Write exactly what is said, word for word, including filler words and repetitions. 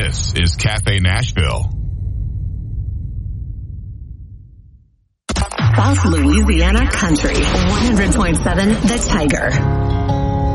This is Cafe Nashville. South Louisiana Country, one hundred point seven The Tiger.